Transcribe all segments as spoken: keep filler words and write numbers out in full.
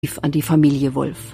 an die Familie Wolf.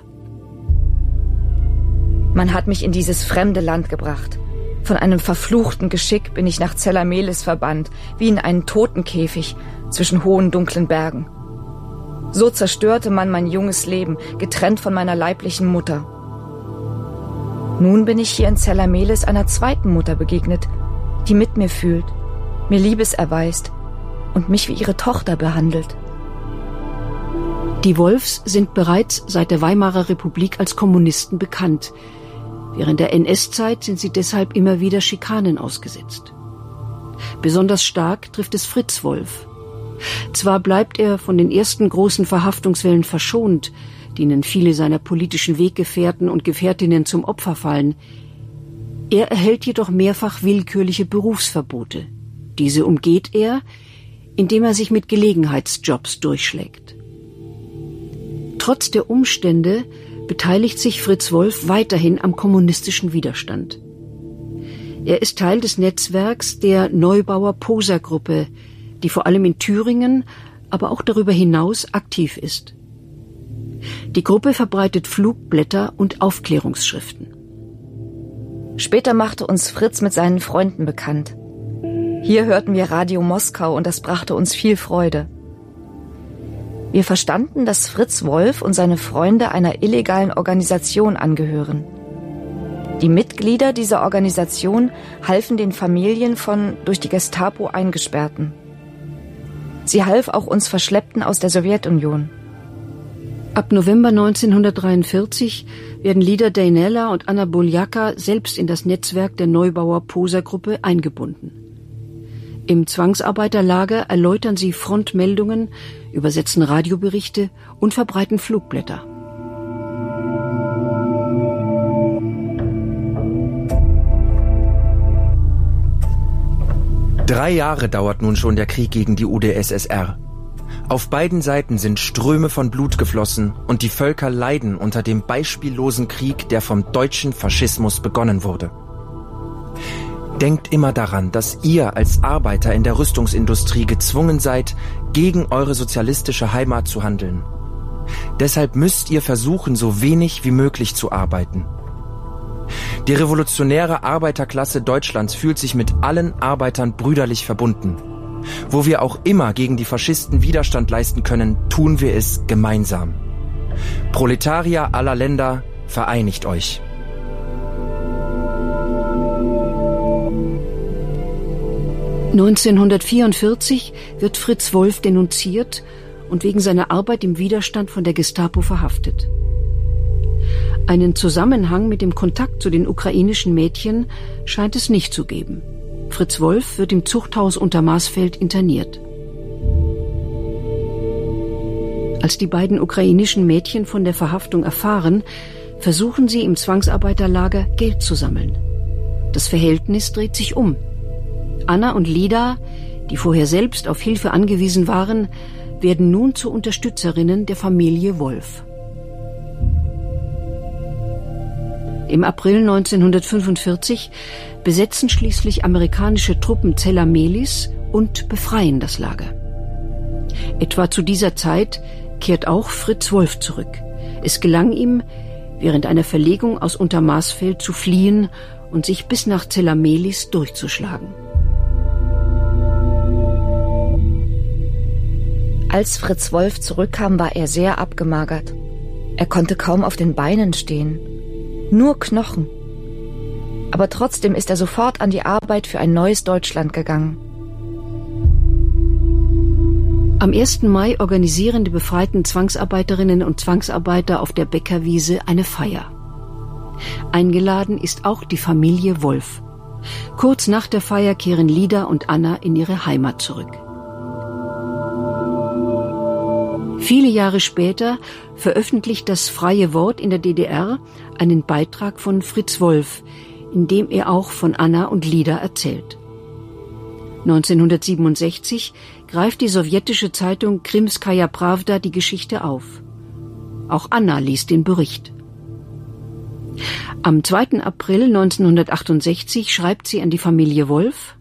Man hat mich in dieses fremde Land gebracht. Von einem verfluchten Geschick bin ich nach Zellamelis verbannt, wie in einen Totenkäfig zwischen hohen, dunklen Bergen. So zerstörte man mein junges Leben, getrennt von meiner leiblichen Mutter. Nun bin ich hier in Zellamelis einer zweiten Mutter begegnet, die mit mir fühlt, mir Liebes erweist und mich wie ihre Tochter behandelt. Die Wolfs sind bereits seit der Weimarer Republik als Kommunisten bekannt. Während der N S-Zeit sind sie deshalb immer wieder Schikanen ausgesetzt. Besonders stark trifft es Fritz Wolf. Zwar bleibt er von den ersten großen Verhaftungswellen verschont, denen viele seiner politischen Weggefährten und Gefährtinnen zum Opfer fallen. Er erhält jedoch mehrfach willkürliche Berufsverbote. Diese umgeht er, indem er sich mit Gelegenheitsjobs durchschlägt. Trotz der Umstände beteiligt sich Fritz Wolf weiterhin am kommunistischen Widerstand. Er ist Teil des Netzwerks der Neubauer Poser-Gruppe, die vor allem in Thüringen, aber auch darüber hinaus aktiv ist. Die Gruppe verbreitet Flugblätter und Aufklärungsschriften. Später machte uns Fritz mit seinen Freunden bekannt. Hier hörten wir Radio Moskau und das brachte uns viel Freude. Wir verstanden, dass Fritz Wolf und seine Freunde einer illegalen Organisation angehören. Die Mitglieder dieser Organisation halfen den Familien von durch die Gestapo Eingesperrten. Sie half auch uns Verschleppten aus der Sowjetunion. Ab November neunzehnhundertdreiundvierzig werden Lida Deinella und Anna Boljaka selbst in das Netzwerk der Neubauer Poser-Gruppe eingebunden. Im Zwangsarbeiterlager erläutern sie Frontmeldungen, übersetzen Radioberichte und verbreiten Flugblätter. Drei Jahre dauert nun schon der Krieg gegen die U d S S R. Auf beiden Seiten sind Ströme von Blut geflossen und die Völker leiden unter dem beispiellosen Krieg, der vom deutschen Faschismus begonnen wurde. Denkt immer daran, dass ihr als Arbeiter in der Rüstungsindustrie gezwungen seid, gegen eure sozialistische Heimat zu handeln. Deshalb müsst ihr versuchen, so wenig wie möglich zu arbeiten. Die revolutionäre Arbeiterklasse Deutschlands fühlt sich mit allen Arbeitern brüderlich verbunden. Wo wir auch immer gegen die Faschisten Widerstand leisten können, tun wir es gemeinsam. Proletarier aller Länder, vereinigt euch! neunzehnhundertvierundvierzig wird Fritz Wolf denunziert und wegen seiner Arbeit im Widerstand von der Gestapo verhaftet. Einen Zusammenhang mit dem Kontakt zu den ukrainischen Mädchen scheint es nicht zu geben. Fritz Wolf wird im Zuchthaus Untermaßfeld interniert. Als die beiden ukrainischen Mädchen von der Verhaftung erfahren, versuchen sie im Zwangsarbeiterlager Geld zu sammeln. Das Verhältnis dreht sich um. Anna und Lida, die vorher selbst auf Hilfe angewiesen waren, werden nun zu Unterstützerinnen der Familie Wolf. Im April neunzehnhundertfünfundvierzig besetzen schließlich amerikanische Truppen Zellamelis und befreien das Lager. Etwa zu dieser Zeit kehrt auch Fritz Wolf zurück. Es gelang ihm, während einer Verlegung aus Untermaßfeld zu fliehen und sich bis nach Zellamelis durchzuschlagen. Als Fritz Wolf zurückkam, war er sehr abgemagert. Er konnte kaum auf den Beinen stehen. Nur Knochen. Aber trotzdem ist er sofort an die Arbeit für ein neues Deutschland gegangen. Am ersten Mai organisieren die befreiten Zwangsarbeiterinnen und Zwangsarbeiter auf der Bäckerwiese eine Feier. Eingeladen ist auch die Familie Wolf. Kurz nach der Feier kehren Lida und Anna in ihre Heimat zurück. Viele Jahre später veröffentlicht das Freie Wort in der D D R einen Beitrag von Fritz Wolf, in dem er auch von Anna und Lida erzählt. neunzehnhundertsiebenundsechzig greift die sowjetische Zeitung Krimskaja Prawda die Geschichte auf. Auch Anna liest den Bericht. Am zweiten April neunzehnhundertachtundsechzig schreibt sie an die Familie Wolf: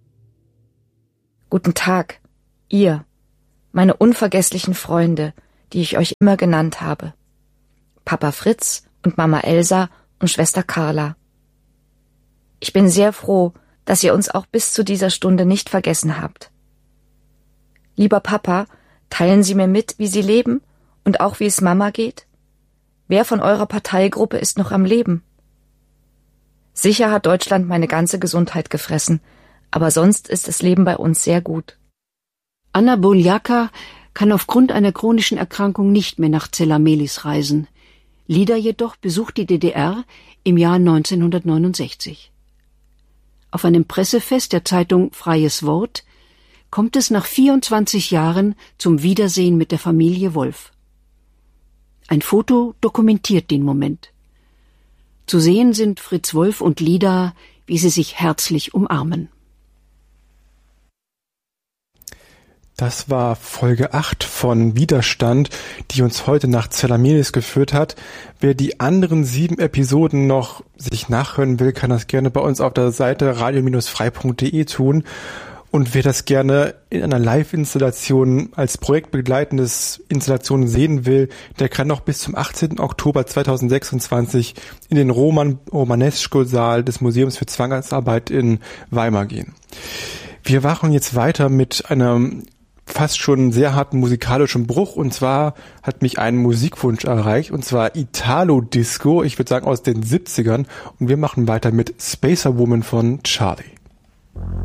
Guten Tag, ihr, meine unvergesslichen Freunde, die ich euch immer genannt habe. Papa Fritz und Mama Elsa und Schwester Carla. Ich bin sehr froh, dass ihr uns auch bis zu dieser Stunde nicht vergessen habt. Lieber Papa, teilen Sie mir mit, wie Sie leben und auch wie es Mama geht? Wer von eurer Parteigruppe ist noch am Leben? Sicher hat Deutschland meine ganze Gesundheit gefressen, aber sonst ist das Leben bei uns sehr gut. Anna Boljaka kann aufgrund einer chronischen Erkrankung nicht mehr nach Zellamelis reisen. Lida jedoch besucht die D D R im Jahr neunzehnhundertneunundsechzig. Auf einem Pressefest der Zeitung Freies Wort kommt es nach vierundzwanzig Jahren zum Wiedersehen mit der Familie Wolf. Ein Foto dokumentiert den Moment. Zu sehen sind Fritz Wolf und Lida, wie sie sich herzlich umarmen. Das war Folge acht von Widerstand, die uns heute nach Zellamelis geführt hat. Wer die anderen sieben Episoden noch sich nachhören will, kann das gerne bei uns auf der Seite radio Bindestrich frei punkt de tun. Und wer das gerne in einer Live-Installation als projektbegleitendes Installation sehen will, der kann noch bis zum achtzehnten Oktober zweitausendsechsundzwanzig in den Roman Romanesco-Saal des Museums für Zwangsarbeit in Weimar gehen. Wir machen jetzt weiter mit einem fast schon sehr harten musikalischen Bruch, und zwar hat mich ein Musikwunsch erreicht, und zwar Italo-Disco, ich würde sagen aus den siebzigern, und wir machen weiter mit Spacer Woman von Charlie.